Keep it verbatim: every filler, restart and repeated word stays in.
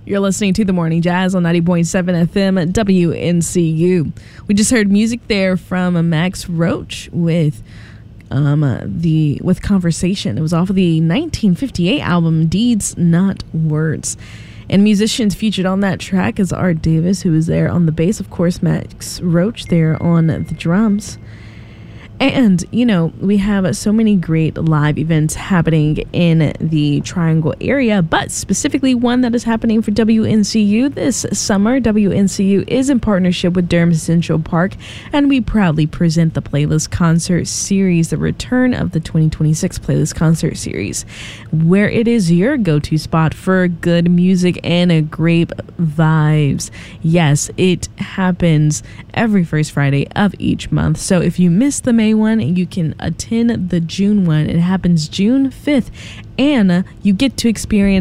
You're listening to The Morning Jazz on ninety point seven F M W N C U. We just heard music there from Max Roach with um, uh, the with Conversation. It was off of the nineteen fifty-eight album Deeds Not Words. And musicians featured on that track is Art Davis, who is there on the bass. Of course, Max Roach there on the drums. And, you know, we have so many great live events happening in the Triangle area, but specifically one that is happening for W N C U this summer. W N C U is in partnership with Durham Central Park, and we proudly present the Playlist Concert Series, the return of the twenty twenty-six Playlist Concert Series, where it is your go-to spot for good music and great vibes. Yes, it happens every first Friday of each month. So if you missed the May one, you can attend the June one. It happens June fifth, and uh, you get to experience